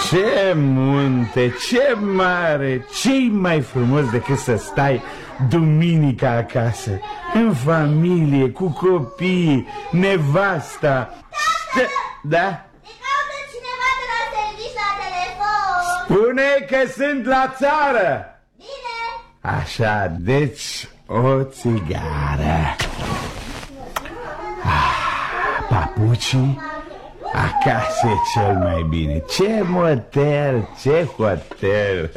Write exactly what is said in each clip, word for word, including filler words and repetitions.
Ce munte, ce mare, ce-i mai frumos decât să stai duminica acasă, în familie, cu copii, nevasta. Da? Te caută cineva de la serviciu la telefon. Spune că sunt la țară. Bine. Așa, deci o țigară. Ah, papucii, acasă e cel mai bine. Ce motel, ce hotel.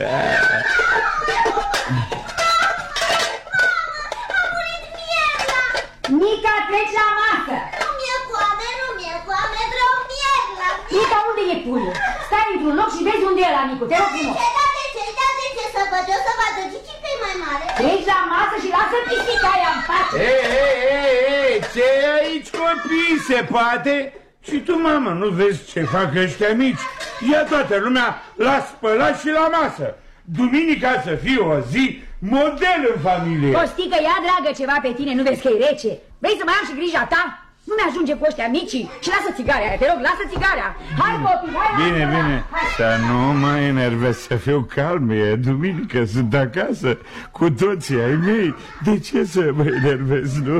Mica, treci la masă! Nu mi-e foame, nu mi-e foame, vreau mierla. Mica, unde e puiul? Stai într-un loc și vezi unde e la Nicu, te rog frumos. Ce, da, de ce, da, de ce să văd, eu să vadă Gici pe mai mare. Treci la masă și lasă pisica aia în pace. Ei, ei, ei, ei, ce e aici, copii, se poate? Și tu, mamă, nu vezi ce fac ăștia mici? Ia toată lumea la spălat și la masă. Duminica să fie o zi model în familie. Costică, ia, dragă, ceva pe tine, nu vezi că e rece? Vrei să mai am și grija ta? Nu mi-ajunge cu ăștia micii? Și lasă țigarea aia, te rog, lasă țigarea. Hai, copii, hai, Bine, hai, bine, hai. să nu mă enervez, să fiu calm, e duminică, sunt acasă, cu toții ai mei. De ce să mă enervez, nu?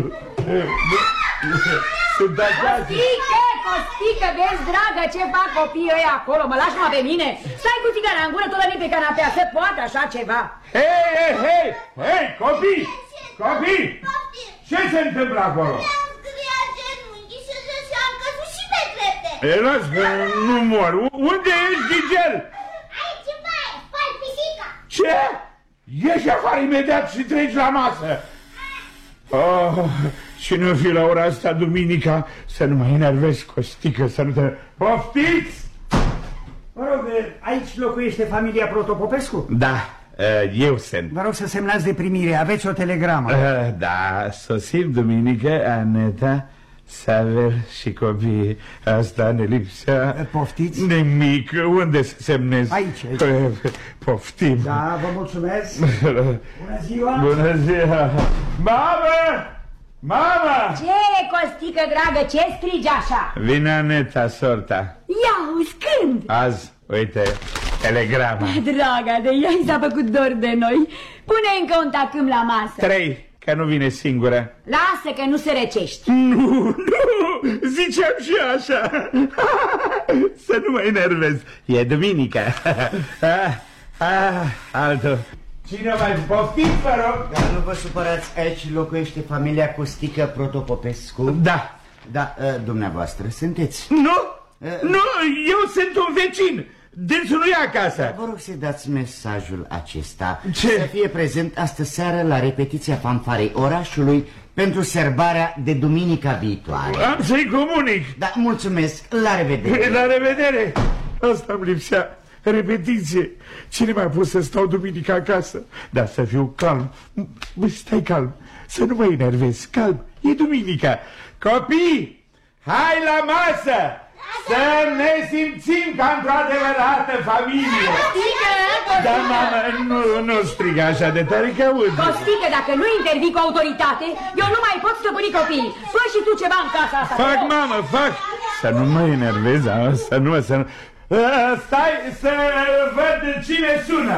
Sunt acasă. Costică, Costică, vezi, dragă, ce fac copiii ăia acolo? Mă lași mă pe mine? Stai cu țigarea în gură, tot la mine pe canapea, se poate așa ceva? Hei, hei, hei, hei, copii, copii, ce se întâmplă acolo? Mi-am zgriat genunchii și și am căzut și pe trepte. E, las că nu mor. Unde ești, Gigel? Aici, ce faci? Faci pisica. Ce? Ieși afară imediat și treci la masă. Oh, și nu fi la ora asta, duminica, să nu mă enervezi, Costică, să nu te... Poftiți! Vă rog, aici locuiește familia Protopopescu? Da, eu sunt. Vă rog să semnați de primire, aveți o telegramă. Da, sosim duminică, Aneta, Saver și copii. Asta ne lipsea. Poftiți? Nimic, unde să semnez? Aici, aici. Poftim. Da, vă mulțumesc. Bună ziua! Bună ziua! Mamă! Mamă! Ce, Costică, dragă, ce strigi așa? Vine Aneta, sorta. Ia, uzi, când? Azi, uite, telegrama. Draga de ea, i s-a făcut dor de noi. Pune încă un tacâm la masă. Trei, că nu vine singură. Lasă că nu se răcești. Nu, nu, ziceam și așa. Să nu mă enervez. E duminică. Ah, ah, altul. Cine mai poftiți, vă rog? Dar nu vă supărați, aici locuiește familia Costică Protopopescu? Da. Da, dumneavoastră sunteți? Nu, nu, eu sunt un vecin. Dânsul nu e acasă. Vă rog să dați mesajul acesta. Ce? Să fie prezent astă seară la repetiția fanfarei orașului pentru sărbarea de duminica viitoare. Am să-i comunic. Da, mulțumesc, la revedere. La revedere. Asta îmi lipsea. Repetiție. Cine m-a pus să stau duminica acasă? Dar să fiu calm. Bă, stai calm. Să nu mă enervezi. Calm. E duminica. Copii, hai la masă. Să ne simțim ca într-o adevărată familie. Costică, Costică. Da, mamă, nu, nu striga așa de tare că aud. Costică, dacă nu intervii cu autoritate, eu nu mai pot stăpâni copiii. Fă și tu ceva în casa asta. Fac, mamă, fac. Să nu mă enervez, să nu, să nu... Stai să văd cine sună.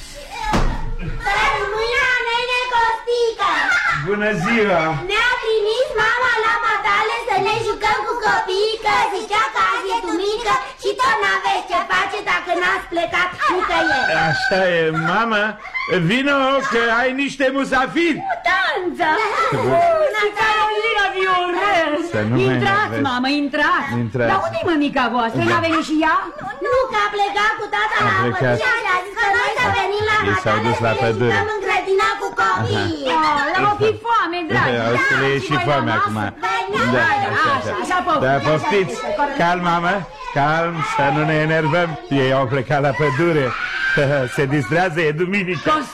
Rămâna, nene Costică. Bună ziua. Ne-a trimis mama la matale să ne jucăm cu copiii, că zicea că azi e duminică și tot n-aveți ce face dacă n-ați plecat nicăieri. Așa e, mamă. Vino că ai niște musafiri. Tanța! Bună, Carolina Viorel! Intrați, mamă, intrați! Intrați. Dar unde-i mămica voastră? N-a venit și ea? Nu, că a plecat cu tata la pădure și a zis că noi să venim la matale să ne jucăm în grădina cu copiii. La o fi foame, dragi! O să le ieși foame acum. Da, așa, așa, poftiți. Da, poftiți. Calm, mamă, calm, să nu ne enervăm. Ei au plecat la pădure. Se distrează, e duminică.